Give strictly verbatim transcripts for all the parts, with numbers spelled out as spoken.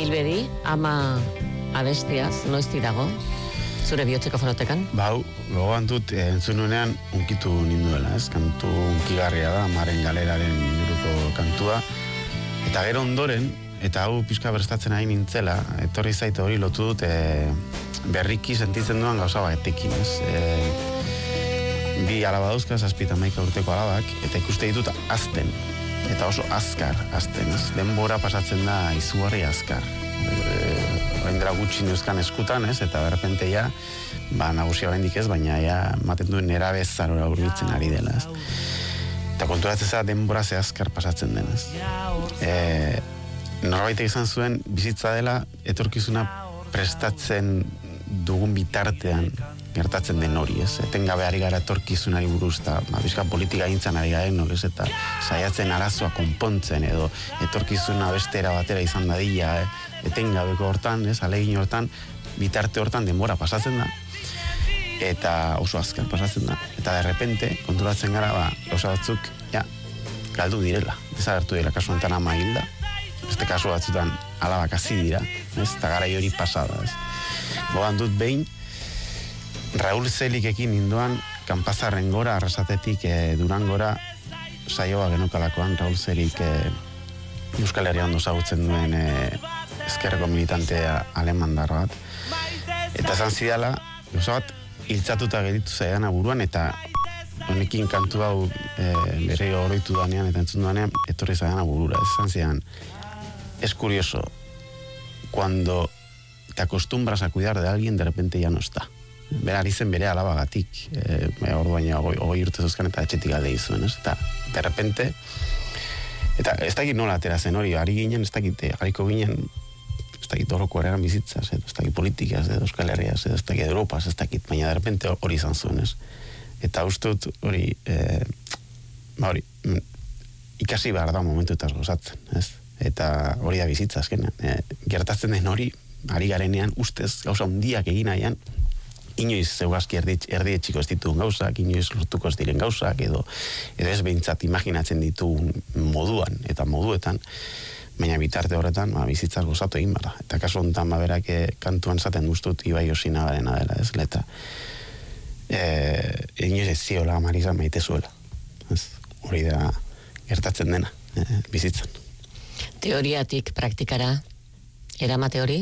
Bilbedi, ama abestiaz, noizti dago, zure bihotzeko fonotekan? Bau, gogoan dut, eh, entzun nuenean, unkitu ninduela, ez? Kantu unkigarria da, Amaren Galeraren inguruko kantua. Eta gero ondoren, eta hau pixka berstatzen ari nintzela, etorri zaite hori lotu dut, eh, berriki sentitzen duan gauza batekin, ez? Eh, bi alaba dauzka, zazpita maika urteko alabak, eta ikuste ditut azten. Eta oso azkar azten, ez? Denbora pasatzen da izugarri azkar. Orain dela gutxi neuzkan eskutan, ez? Eta berrepente ja, ba, nagusia oraindik ez, baina ja, maten duen nerabe zarora hurbiltzen ari dela, ez? Eta konturatzen zara denbora ze azkar pasatzen den, ez? E, norbaitek izan zuen, bizitza dela, etorkizuna prestatzen dugun bitartean gertatzen den hori, ez? Etengabe ari gara etorkizunari buruz, eta ba, bizka politika gintzan ari garen, no, ez? Eta saiatzen arazoa konpontzen, edo etorkizuna bestera batera izan dadila, eh? Etengabeko hortan, ez? Alegin hortan, bitarte hortan denbora pasatzen da, eta oso azkar pasatzen da. Eta derrepente, konturatzen gara, ba, gauza batzuk, ja, galdu direla. Desagertu dira, kasu honetan ama hilda, beste kasu batzutan alabak hasi dira, ez? Eta garai hori pasada, ez? Gogan dut behin, Raul Zelikekin ninduan, Kanpazarren gora, Arrasatetik e, Durangora, saioa genukalakoan, Raul Zelik e, Euskal Herria ondo zagutzen duen e, ezkerreko militantea alemandar bat. Eta esan zidala, gauza bat, hiltzatuta geritu zaidana buruan, eta honekin kantu hau e, bere oroitu danean, eta entzun danean, etorri zaidana burura. Esan zidan, es curioso, cuando te acostumbras a cuidar de alguien, de repente ya no está. Bera ari zen bere alabagatik, e, ordu baina hogei urte zuzkan eta etxetik alde izuen, ez? Eta, de repente, eta ez dakit nola atera zen hori, ari ginen, ez dakit, hariko ginen, ez dakit horoko eran bizitzaz, ez dakit politikaz, ez Euskal Herriaz, ez dakit Europaz, ez dakit, baina de repente hori izan zuen, ez? Eta uste dut hori, e, ba hori, ikasi behar da momentuetaz gozatzen, ez? Eta hori da bizitza azkenean, e, gertatzen den hori, ari garenean, ustez, gauza hundiak egin nahian, inoiz zeugazki erdietxiko ez dituen gauzak, inoiz lortuko ez diren gauzak, edo, edo ez behintzat imaginatzen dituen moduan eta moduetan, baina bitarte horretan ba, bizitzaz gozatu egin bara. Eta kasu honetan ba, berak kantuan zaten duztut Ibai Osinagarena dela, ez? Eta e, inoiz ez ziola Marisa maite zuela. Ez? Hori da gertatzen dena, e, bizitzan. Teoriatik praktikara, eramate hori?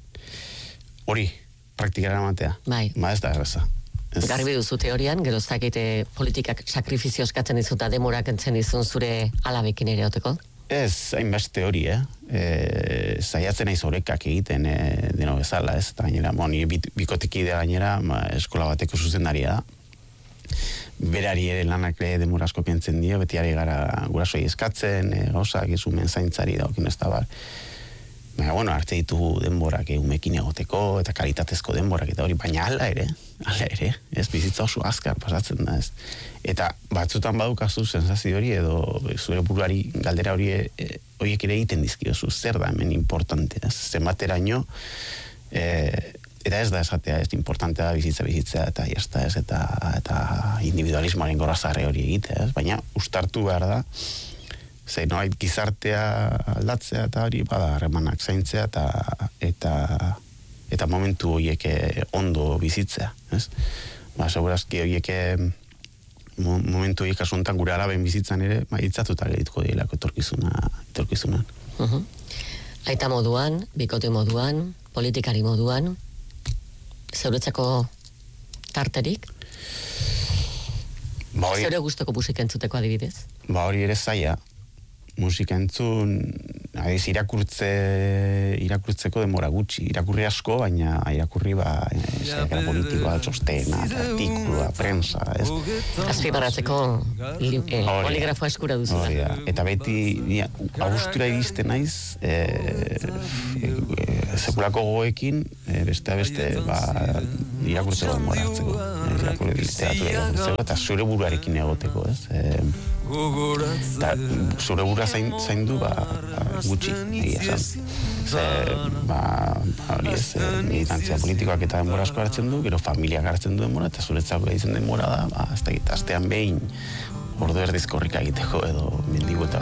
Hori, praktikara matea. Bai. Ba ez da erreza. Ez... Garbi duzu teorian, gero zakite politikak sakrifizio eskatzen dizuta demorak entzen dizun zure alabekin ere oteko? Ez, hainbeste hori, eh? E, zaiatzen naiz orekak egiten e, deno bezala, ez? Eta gainera, bon, bit, bikotekidea gainera, ma, eskola bateko zuzendaria da. Berari ere lanak ere demora asko pientzen dio, beti ari gara gurasoi eskatzen, e, gauzak, ezumen zaintzari daokin ez da bar. Baina, bueno, arte ditugu denborak umekin egoteko, eta kalitatezko denborak, eta hori, baina ala ere, ala ere, ez, bizitza oso azkar pasatzen da, ez. Eta batzutan badukazu sensazio hori, edo zure buruari galdera hori e, horiek ere egiten dizkiozu, zer da hemen importante, ez, zenbateraino, e, eta ez da esatea, ez, importante da bizitza bizitza, eta jazta ez, eta, eta individualismoaren gorazarre hori egitea, ez, baina ustartu behar da, zein noait gizartea aldatzea eta hori bada harremanak zaintzea eta eta eta momentu horiek ondo bizitzea, ez? Ba, segurazki horiek momentu horiek asuntan gure alaben bizitzan ere, ba, hitzatuta gerituko dielako etorkizuna, etorkizunan. Uh-huh. Aita moduan, bikote moduan, politikari moduan, zeuretzako tarterik? Ba, hori... Zeure gustoko musika entzuteko adibidez? Ba, hori ere zaila. Musika entzun, adiz, irakurtze, irakurtzeko denbora gutxi, irakurri asko, baina irakurri ba, zera politikoa, txostena, artikulua, prensa, ez? Azpimarratzeko eh, poligrafoa eskura duzu. Da. Eta beti, ja, abustura iristen naiz, e, e, e, sekulako goekin, e, beste beste, ba, irakurtzeko denbora hartzeko, e, irakurri literatura irakurtzeko, eta zure buruarekin egoteko, ez? E, eta zure burua zain, zaindu ba, ba, gutxi egia esan. Ze, ba, ba hori ez, militantzia politikoak eta denbora asko hartzen du, gero familiak hartzen du denbora, eta zuretzako egiten denbora da, ba, ez da, astean behin ordu erdizkorrika egiteko edo mendigu eta